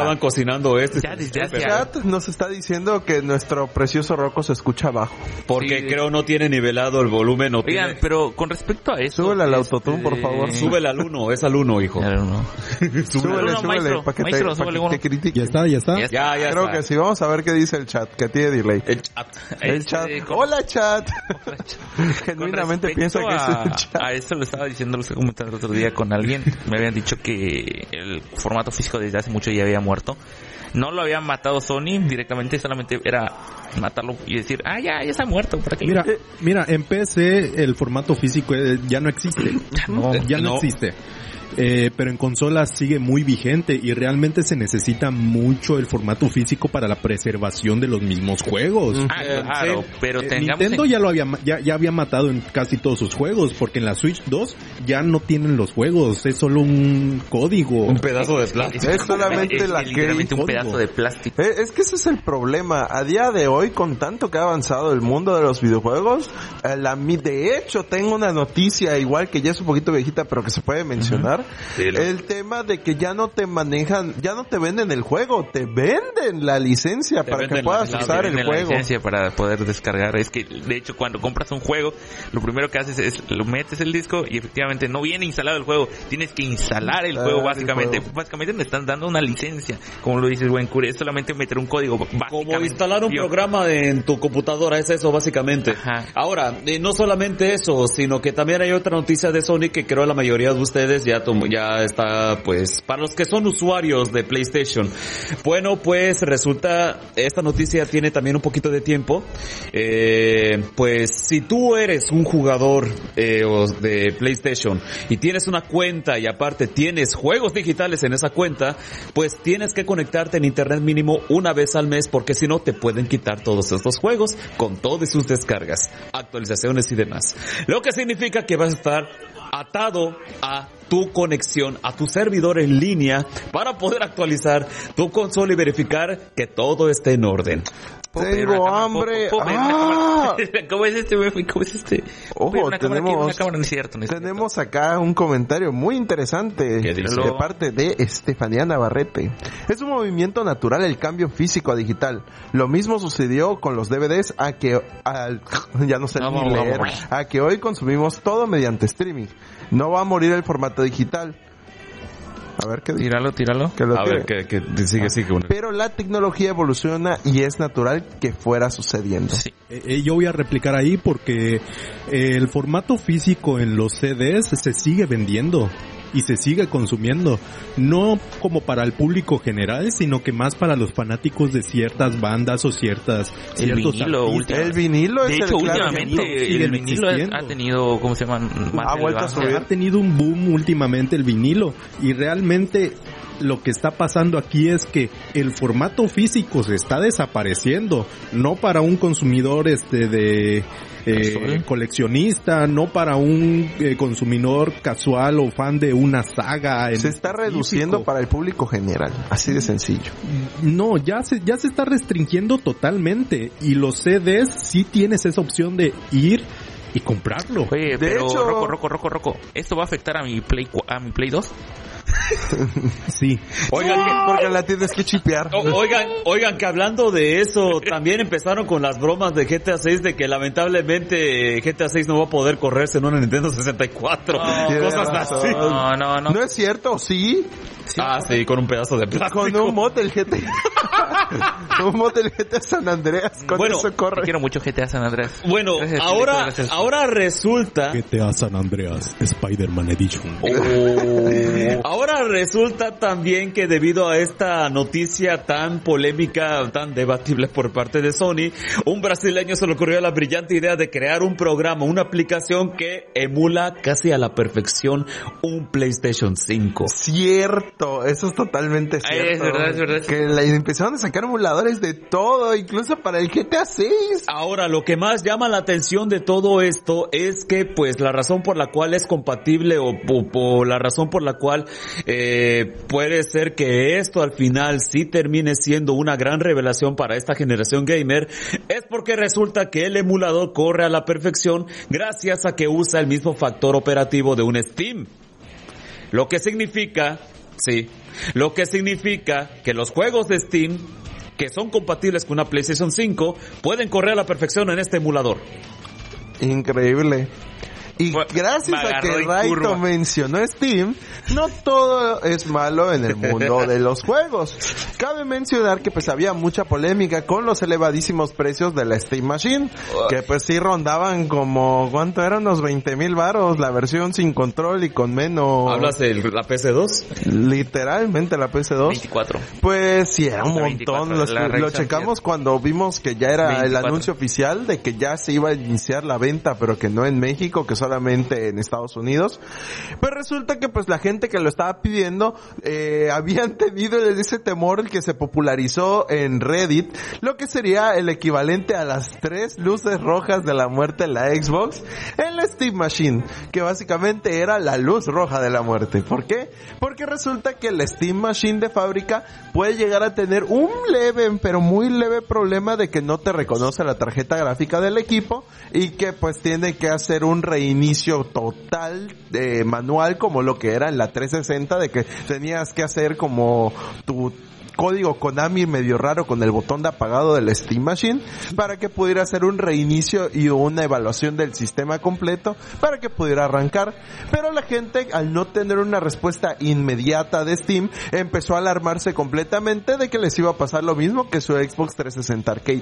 estaban cocinando esto. Ya desde hace El chat nos está diciendo que nuestro precioso Rocco se escucha bajo. Porque Sí. creo no tiene nivelado el volumen. No Oigan, tiene... pero con respecto a eso... Súbele al autotune, por favor. Súbele al 1, es al 1, hijo. Claro, no. Súbele, Uno, maestro, para que maestro, te, súbele pa' uno. que te critique. Ya está. Ya Creo está. que sí. Vamos a ver qué dice el chat, que tiene delay. El chat. El chat. Con- Hola, chat. Con Genuinamente respecto piensa que es el chat. a eso lo estaba diciendo, lo estaba comentando el otro día con alguien. Me habían dicho que el formato físico desde hace mucho ya había muerto. No lo habían matado Sony directamente, solamente era matarlo y decir, ya está muerto. ¿Para qué? Mira, en PC el formato físico ya no existe. Ya no No. existe. Pero en consolas sigue muy vigente y realmente se necesita mucho el formato físico para la preservación de los mismos juegos. Claro, sí. pero tengamos Nintendo ya había matado en casi todos sus juegos, porque en la Switch 2 ya no tienen los juegos, es solo un código. Un pedazo de plástico. Es solamente la literalmente un código. pedazo de plástico. Es que ese es el problema. A día de hoy, con tanto que ha avanzado el mundo de los videojuegos, de hecho tengo una noticia igual que ya es un poquito viejita, pero que se puede mencionar. El tema de que ya no te manejan, ya no te venden el juego, te venden la licencia Te para que venden puedas la usar el Tienen la juego. licencia para poder descargar. Es que, de hecho, cuando compras un juego, lo primero que haces es, lo metes el disco y efectivamente no viene instalado el juego. Tienes que instalar el juego, básicamente. Básicamente le están dando una licencia. Como lo dices, buen cure, es solamente meter un código, básicamente. Como instalar un programa en tu computadora, es eso básicamente. Ajá. Ahora, no solamente eso, sino que también hay otra noticia de Sony que creo la mayoría de ustedes ya está, pues, para los que son usuarios de PlayStation. Bueno, pues resulta, esta noticia tiene también un poquito de tiempo. Pues si tú eres un jugador de PlayStation y tienes una cuenta y aparte tienes juegos digitales en esa cuenta, pues tienes que conectarte en internet mínimo una vez al mes, porque si no te pueden quitar todos estos juegos con todas sus descargas, actualizaciones y demás. Lo que significa que vas a estar atado a tu conexión, a tu servidor en línea para poder actualizar tu consola y verificar que todo esté en orden. Tengo hambre. ¿Cómo es este, güey? ¿Cómo es este? Ojo, Una cámara, no es cierto. tenemos acá un comentario muy interesante ¿Qué dice? de parte de Estefanía Navarrete. Es un movimiento natural el cambio físico a digital. Lo mismo sucedió con los DVDs a que hoy consumimos todo mediante streaming. No va a morir el formato digital. A ver qué dice. Tíralo. Que lo A tire. ver, que sigue. Pero la tecnología evoluciona y es natural que fuera sucediendo. Sí. Yo voy a replicar ahí porque el formato físico en los CDs se sigue vendiendo y se sigue consumiendo, no como para el público general, sino que más para los fanáticos de ciertas bandas o ciertos vinilo, artistas. El vinilo De es hecho, el claro últimamente siguen el vinilo existiendo. ha tenido, ¿cómo se llama? Ha vuelto a subir. Ha tenido un boom últimamente el vinilo y realmente lo que está pasando aquí es que el formato físico se está desapareciendo, no para un consumidor coleccionista, no para un consumidor casual o fan de una saga. Se está reduciendo para el público general, así de sencillo. No, ya se está restringiendo totalmente y los CDs sí tienes esa opción de ir y comprarlo. Oye, De pero hecho- Rocco, ¿esto va a afectar a mi Play 2? Sí. Oigan, Porque la tienes que chipear. Oigan, que hablando de eso, también empezaron con las bromas de GTA 6 de que lamentablemente GTA 6 no va a poder correrse en una Nintendo 64. Tienes Cosas razón. así. No. ¿No es cierto? Sí. Sí, con un pedazo de plástico. Con un mod del GTA. Un mod del GTA San Andreas. Con Bueno, eso Te corre. quiero mucho GTA San Andreas. Bueno, Gracias, gracias. ahora resulta... GTA San Andreas Spider-Man Edition. Ahora resulta también que debido a esta noticia tan polémica, tan debatible por parte de Sony, un brasileño se le ocurrió la brillante idea de crear un programa, una aplicación que emula casi a la perfección un PlayStation 5. Cierto, eso es totalmente cierto. Es verdad. Que empezaron a sacar emuladores de todo, incluso para el GTA 6. Ahora, lo que más llama la atención de todo esto es que, pues, la razón por la cual es compatible o la razón por la cual puede ser que esto al final sí termine siendo una gran revelación para esta generación gamer es porque resulta que el emulador corre a la perfección gracias a que usa el mismo factor operativo de un Steam. Lo que significa Sí. Lo que significa que los juegos de Steam que son compatibles con una PlayStation 5 pueden correr a la perfección en este emulador. Increíble. Y gracias a que Raito mencionó Steam, no todo es malo en el mundo de los juegos. Cabe mencionar que pues había mucha polémica con los elevadísimos precios de la Steam Machine, que pues sí rondaban como, ¿cuánto eran? Unos 20,000 varos, la versión sin control y con menos... ¿Hablas de la PC2? Literalmente la PC2. 24. Pues sí, era un montón. 24, lo checamos cuando vimos que ya era 24. el anuncio oficial de que ya se iba a iniciar la venta, pero que no en México, que solamente en Estados Unidos. Pues resulta que pues la gente que lo estaba pidiendo habían tenido ese temor que se popularizó en Reddit, lo que sería el equivalente a las 3 luces rojas de la muerte en la Xbox en la Steam Machine, que básicamente era la luz roja de la muerte. ¿Por qué? Porque resulta que la Steam Machine de fábrica puede llegar a tener un leve, pero muy leve problema de que no te reconoce la tarjeta gráfica del equipo y que pues tiene que hacer un reinicio total manual, como lo que era en la 360, de que tenías que hacer como tu código Konami medio raro con el botón de apagado de la Steam Machine para que pudiera hacer un reinicio y una evaluación del sistema completo para que pudiera arrancar. Pero la gente, al no tener una respuesta inmediata de Steam, empezó a alarmarse completamente de que les iba a pasar lo mismo que su Xbox 360 Arcade.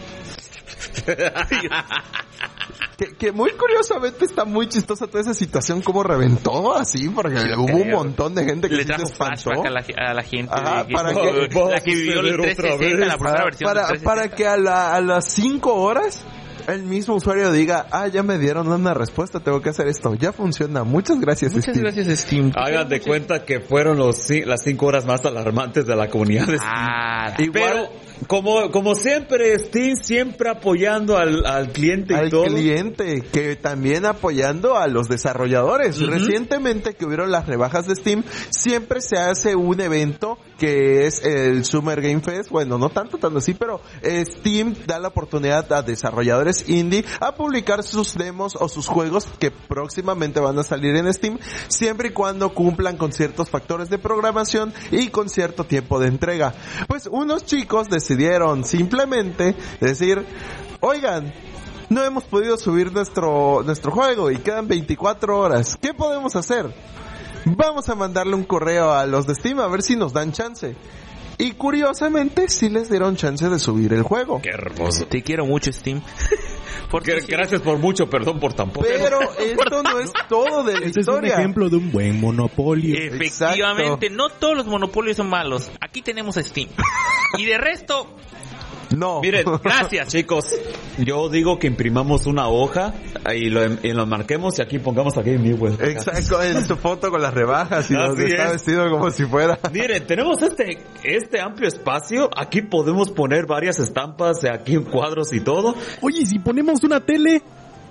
Que muy curiosamente está muy chistosa toda esa situación, como reventó así, porque hubo un montón de gente que le sí trajo se espantó a la gente. Ajá, que, para que la que vivió el 360, la primera versión del 360. para que a las 5 horas el mismo usuario diga, ya me dieron una respuesta, tengo que hacer esto. Ya funciona. Muchas gracias, Muchas Steam. gracias, Steam. Hagan de cuenta que fueron las 5 horas más alarmantes de la comunidad de Steam. Pero, como siempre, Steam siempre apoyando al cliente y todo. Al cliente, que también apoyando a los desarrolladores. Uh-huh. Recientemente que hubieron las rebajas de Steam, siempre se hace un evento que es el Summer Game Fest. Bueno, no tanto así, pero Steam da la oportunidad a desarrolladores indie a publicar sus demos o sus juegos que próximamente van a salir en Steam, siempre y cuando cumplan con ciertos factores de programación y con cierto tiempo de entrega. Pues unos chicos decidieron simplemente decir, oigan, no hemos podido subir nuestro juego y quedan 24 horas. ¿Qué podemos hacer? Vamos a mandarle un correo a los de Steam a ver si nos dan chance. Y curiosamente sí les dieron chance de subir el juego. Qué hermoso. Te quiero mucho, Steam. Gracias por mucho, perdón por tampoco. Pero esto no es todo de la Este historia. Es un ejemplo de un buen monopolio. Efectivamente, no todos los monopolios son malos. Aquí tenemos a Steam. Y de resto... No. Miren, gracias chicos. Yo digo que imprimamos una hoja y lo marquemos y aquí pongamos aquí en mi web. Exacto, en su foto con las rebajas y donde está vestido como si fuera. Miren, tenemos este amplio espacio. Aquí podemos poner varias estampas, aquí en cuadros y todo. Oye, si ponemos una tele.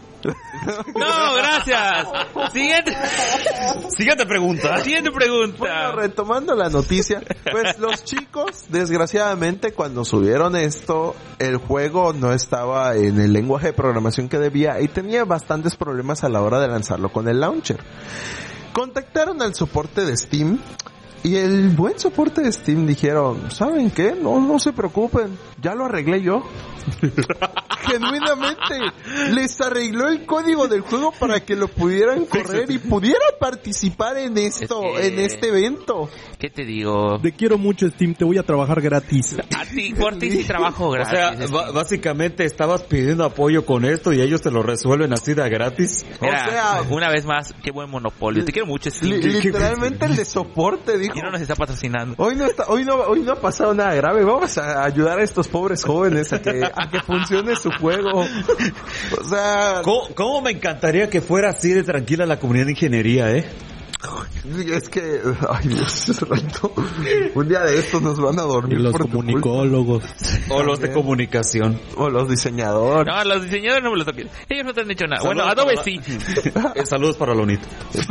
No, gracias. Siguiente pregunta. Bueno, retomando la noticia, pues los chicos, desgraciadamente, cuando subieron esto, el juego no estaba en el lenguaje de programación que debía y tenía bastantes problemas a la hora de lanzarlo con el launcher. Contactaron al soporte de Steam y el buen soporte de Steam dijeron, ¿saben qué? No se preocupen, ya lo arreglé yo. Genuinamente les arregló el código del juego para que lo pudieran correr y pudieran participar en esto, en este evento. ¿Qué te digo? Te quiero mucho, Steam, te voy a trabajar gratis. Por ti sí trabajo gratis. O sea, básicamente estabas pidiendo apoyo con esto y ellos te lo resuelven así de gratis. Una vez más, qué buen monopolio. Te quiero mucho, Steam. Literalmente el de soporte dijo, y no nos está patrocinando. Hoy no ha pasado nada grave, vamos a ayudar a estos pobres jóvenes a que funcione su juego. O sea, ¿Cómo me encantaría que fuera así de tranquila la comunidad de ingeniería, Es que, ay Dios, Raito, un día de estos nos van a dormir. Y los comunicólogos. O los de comunicación. O los diseñadores. No, los diseñadores no me lo toquen. Ellos no te han dicho nada. Saludos, bueno, Adobe sí. Saludos para Lonito.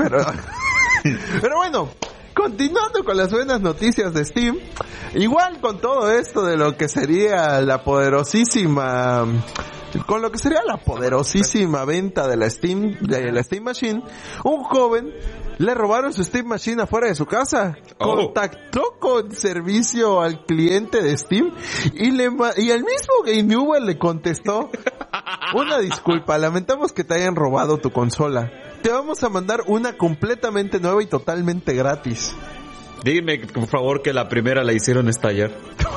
Pero bueno, continuando con las buenas noticias de Steam, igual con todo esto de lo que sería la poderosísima con lo que sería la poderosísima venta de la Steam Machine, un joven le robaron su Steam Machine afuera de su casa. Contactó con servicio al cliente de Steam y el mismo Game Newell le contestó: una disculpa, lamentamos que te hayan robado tu consola. Te vamos a mandar una completamente nueva y totalmente gratis. Dime, por favor, que la primera la hicieron estallar.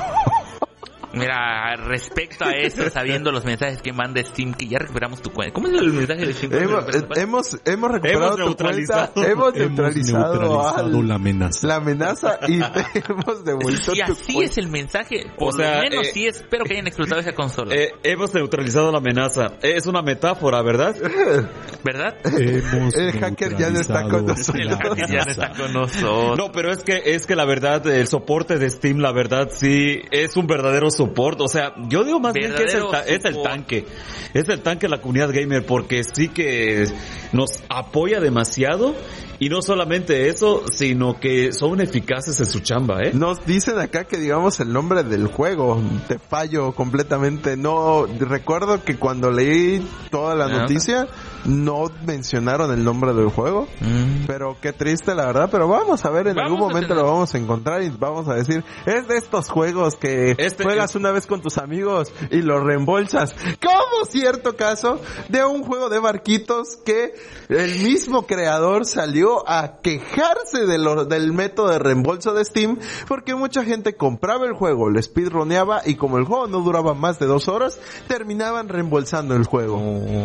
Mira, respecto a eso, sabiendo los mensajes que manda Steam, que ya recuperamos tu cuenta. ¿Cómo es el mensaje de Steam? Hemos recuperado tu cuenta, hemos neutralizado la amenaza. La amenaza y te hemos devuelto y tu así cuenta. Es el mensaje, por lo menos sí espero que hayan explotado esa consola. Hemos neutralizado la amenaza. Es una metáfora, ¿verdad? ¿Verdad? El hacker ya no está con nosotros. El hacker ya no está con nosotros. No, pero es que la verdad, el soporte de Steam, la verdad, sí, es un verdadero soporte. O sea, yo digo más bien que es el tanque. Es el tanque de la comunidad gamer, porque sí que nos apoya demasiado. Y no solamente eso, sino que son eficaces en su chamba, ¿eh? Nos dicen acá que digamos el nombre del juego. Te fallo completamente. No, recuerdo que cuando leí toda la noticia, no mencionaron el nombre del juego. Pero qué triste, la verdad. Pero vamos a ver, en algún momento lo vamos a encontrar y vamos a decir, es de estos juegos que juegas una vez con tus amigos y lo reembolsas. Como cierto caso de un juego de barquitos que el mismo creador salió a quejarse del método de reembolso de Steam, porque mucha gente compraba el juego, le speedroneaba y como el juego no duraba más de 2 horas, terminaban reembolsando el juego.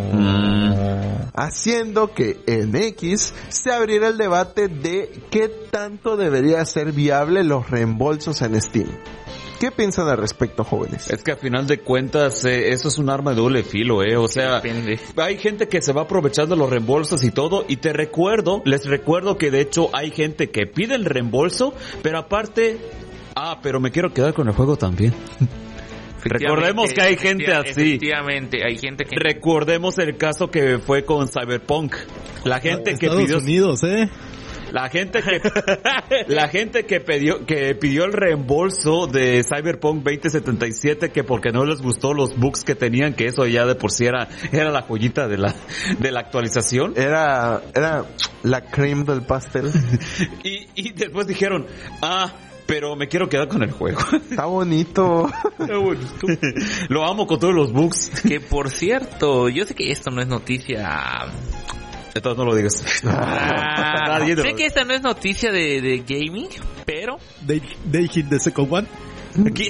Haciendo que en X se abriera el debate de qué tanto debería ser viable los reembolsos en Steam. ¿Qué piensan al respecto, jóvenes? Es que a final de cuentas eso es un arma de doble filo, o sea, hay gente que se va aprovechando los reembolsos y todo, y les recuerdo que de hecho hay gente que pide el reembolso, pero aparte, pero me quiero quedar con el juego también. Recordemos que hay gente así. Efectivamente, hay gente que... Recordemos el caso que fue con Cyberpunk. La gente que Estados pidió... Unidos, La gente que pidió el reembolso de Cyberpunk 2077, que porque no les gustó los bugs que tenían, que eso ya de por sí era la joyita de la actualización. Era la creme del pastel. y después dijeron, pero me quiero quedar con el juego. Está bonito. Lo amo con todos los bugs. Que por cierto, yo sé que esto no es noticia... Entonces no lo digas. Sé que esta no es noticia de gaming, pero... They hit the second one. Aquí...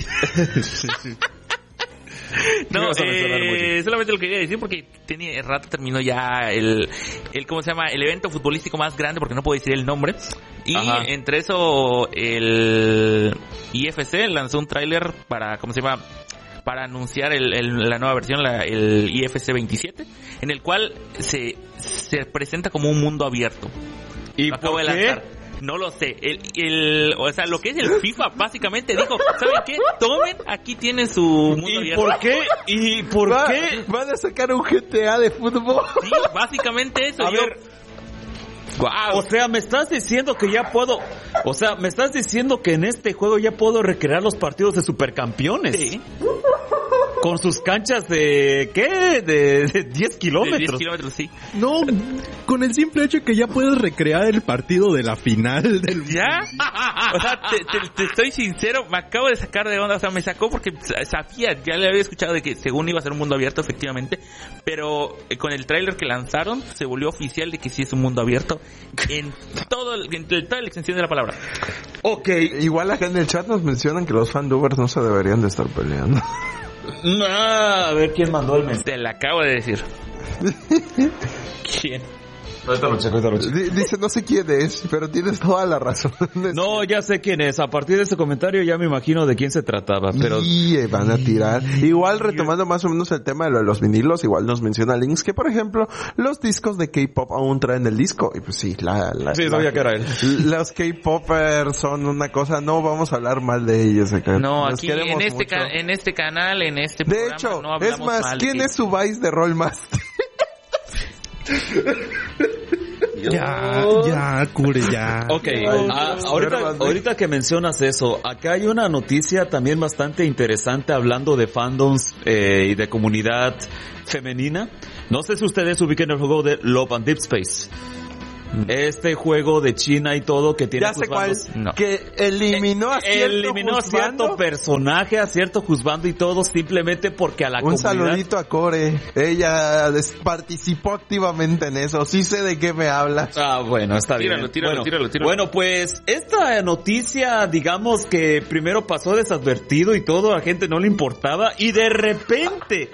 No, solamente lo quería decir porque rato terminó ya el ¿cómo se llama? El evento futbolístico más grande, porque no puedo decir el nombre. Y entre eso el IFC lanzó un tráiler para, ¿cómo se llama? Para anunciar la nueva versión, el IFC 27, en el cual se presenta como un mundo abierto. ¿Y por qué? No lo sé. O sea, lo que es el FIFA básicamente dijo, ¿saben qué? Tomen, aquí tienen su mundo abierto. ¿Y por qué? ¿Van a sacar un GTA de fútbol? Sí, básicamente eso. Wow. O sea, me estás diciendo que ya puedo... O sea, me estás diciendo que en este juego ya puedo recrear los partidos de supercampeones. Sí. Con sus canchas de... ¿qué? De 10 kilómetros. De 10 kilómetros, sí. No, con el simple hecho que ya puedes recrear el partido de la final del... ¿Ya? O sea, te estoy sincero, me acabo de sacar de onda. O sea, me sacó porque sabía, ya le había escuchado de que según iba a ser un mundo abierto, efectivamente. Pero con el tráiler que lanzaron, se volvió oficial de que sí es un mundo abierto. En toda la extensión de la palabra. Ok. Igual acá en el chat nos mencionan que los fandubers no se deberían de estar peleando. A ver quién mandó el mensaje. Te la acabo de decir. ¿Quién? Ahorita lo checo. Dice, no sé quién es, pero tienes toda la razón. No, ya sé quién es. A partir de ese comentario ya me imagino de quién se trataba, pero... Y van a tirar. Igual, retomando más o menos el tema de los vinilos, igual nos menciona Links que, por ejemplo, los discos de K-pop aún traen el disco. Y pues sí, sí, sabía que era él. Los K-popers son una cosa, no vamos a hablar mal de ellos acá. No, aquí en este canal, en este programa, de hecho, no hablamos es más, mal. ¿Quién es su Vice de Rollmaster? Ya, Cure, ya. Ok, ahorita que mencionas eso, acá hay una noticia también bastante interesante hablando de fandoms y de comunidad femenina. No sé si ustedes ubiquen el juego de Love and Deep Space. Este juego de China y todo que tiene ya sé cuál, no. que eliminó a cierto personaje, a cierto juzgando y todo, simplemente porque a la comunidad... Un saludito a Core, ella participó activamente en eso, sí sé de qué me hablas. Bueno, está bien. Tíralo. Bueno, pues esta noticia, digamos que primero pasó desadvertido y todo, a la gente no le importaba, y de repente,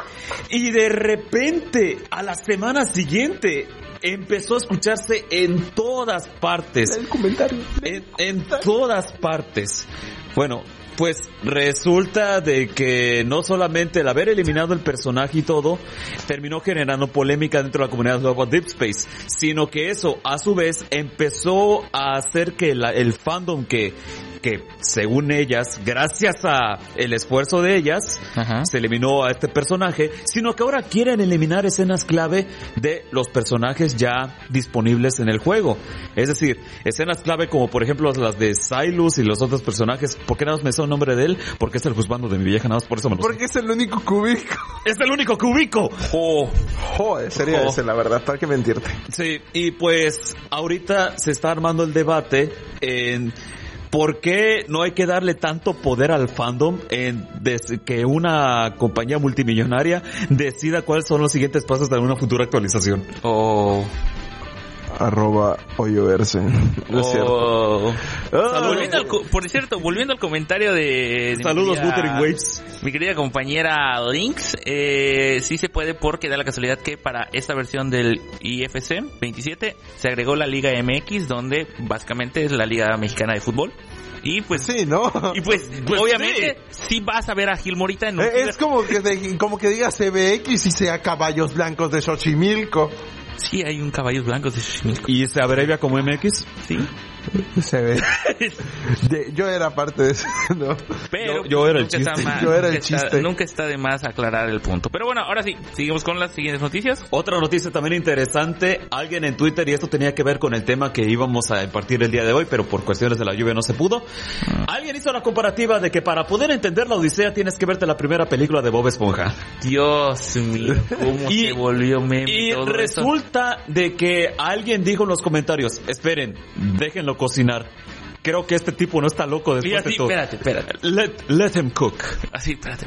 a la semana siguiente, empezó a escucharse en todas partes. El comentario. En todas partes. Bueno, pues resulta de que no solamente el haber eliminado el personaje y todo terminó generando polémica dentro de la comunidad de Love Deep Space, sino que eso a su vez empezó a hacer que el fandom que según ellas, gracias a el esfuerzo de ellas, se eliminó a este personaje, sino que ahora quieren eliminar escenas clave de los personajes ya disponibles en el juego. Es decir, escenas clave como por ejemplo las de Silas y los otros personajes. ¿Por qué nada más me sé el nombre de él? Porque es el juzgando de mi vieja, nada más por eso me lo sé. Porque es el único cubico. ¡Es el único cubico! Joder, sería ese, la verdad, para qué mentirte. Sí, y pues ahorita se está armando el debate en... ¿Por qué no hay que darle tanto poder al fandom que una compañía multimillonaria decida cuáles son los siguientes pasos de una futura actualización? @hoyoverse. No es cierto. Volviendo al comentario de saludos, Wuthering Waves. Mi querida compañera Lynx, sí se puede porque da la casualidad que para esta versión del IFC 27 se agregó la Liga MX, donde básicamente es la Liga Mexicana de Fútbol. Y pues sí, ¿no? Y pues obviamente sí vas a ver a Gil Morita en es como que digas CBX y sea Caballos Blancos de Xochimilco. Sí, hay un Caballos Blancos de Xochimilco. ¿Y se abrevia como MX? Sí. Se ve. Yo era parte de eso, ¿no? Pero yo era el chiste. Yo era el chiste. Nunca está de más aclarar el punto. Pero bueno, ahora sí, seguimos con las siguientes noticias. Otra noticia también interesante. Alguien en Twitter, y esto tenía que ver con el tema que íbamos a impartir el día de hoy, pero por cuestiones de la lluvia no se pudo. Alguien hizo la comparativa de que para poder entender la Odisea tienes que verte la primera película de Bob Esponja. Dios mío, cómo se volvió meme. Y todo resulta de que alguien dijo en los comentarios, esperen, déjenlo cocinar. Creo que este tipo no está loco después de todo. Espérate. Let him cook. Así, espérate.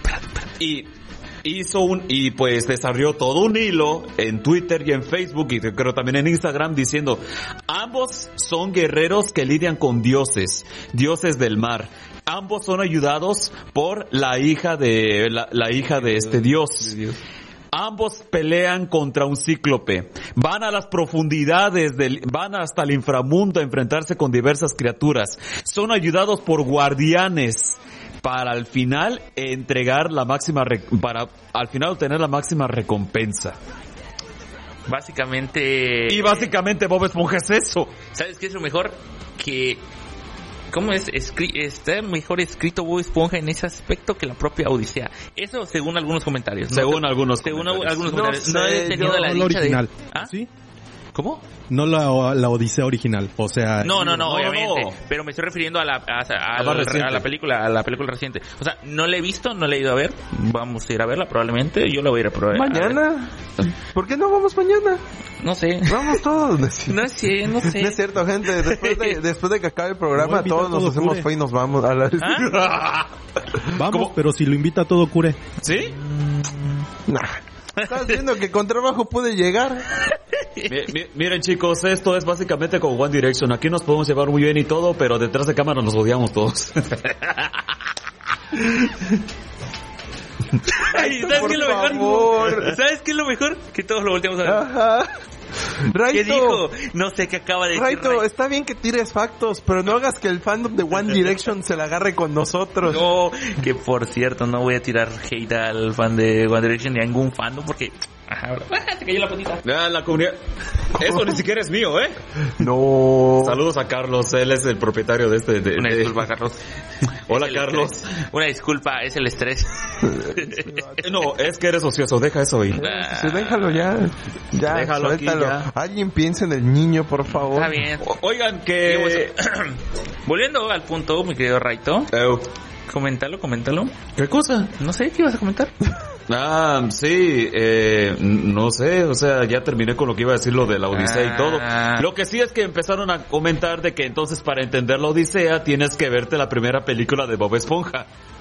Y pues desarrolló todo un hilo en Twitter y en Facebook y creo también en Instagram diciendo, ambos son guerreros que lidian con dioses del mar. Ambos son ayudados por la hija de este dios. Ambos pelean contra un cíclope. Van a las profundidades van hasta el inframundo a enfrentarse con diversas criaturas. Son ayudados por guardianes para al final entregar para al final obtener la máxima recompensa. Básicamente Bob Esponja es eso. ¿Sabes qué es lo mejor? Que ¿cómo es? Está mejor escrito Bob Esponja en ese aspecto que la propia Odisea. Eso según algunos comentarios. Según algunos comentarios. No he tenido la dicha original. ¿Ah? ¿Sí? ¿Cómo? No la Odisea original, o sea... No, obviamente. No. Pero me estoy refiriendo a la película reciente. O sea, no la he visto, no la he ido a ver. Vamos a ir a verla probablemente. Yo la voy a ir a probar. ¿Mañana? ¿Por qué no vamos mañana? No sé. Vamos todos. No sé. No es cierto, gente. Después de que acabe el programa, todos nos hacemos fe y nos vamos a la... Vamos, ¿cómo? Pero si lo invita todo Cure. ¿Sí? Nah. ¿Estás diciendo que con trabajo pude llegar? Miren chicos, esto es básicamente como One Direction. Aquí nos podemos llevar muy bien y todo, pero detrás de cámara nos odiamos todos. Ay, ¿sabes qué es lo mejor? ¿Sabes qué es lo mejor? Que todos lo volteamos a ver. Ajá. Raito, ¿qué dijo? No sé qué acaba de decir. Raito, está bien que tires factos, pero no hagas que el fandom de One Direction se la agarre con nosotros. No, que por cierto, no voy a tirar hate al fan de One Direction ni a ningún fandom porque Ajá, se cayó la patita. La comunidad. Eso ni siquiera es mío, ¿eh? No. Saludos a Carlos, él es el propietario de este. Una disculpa, Carlos. Hola, Carlos. Una disculpa, es el estrés. No, es que eres ocioso, deja eso ahí. Sí, déjalo ya. Ya, déjalo suéltalo. aquí, ya. Alguien piensa en el niño, por favor. Está bien. Oigan, que... Volviendo al punto, mi querido Raito. Coméntalo. ¿Qué cosa? No sé, ¿qué ibas a comentar? Sí, no sé, o sea, ya terminé con lo que iba a decir, lo de la Odisea y todo. Lo que sí es que empezaron a comentar de que entonces para entender la Odisea tienes que verte la primera película de Bob Esponja.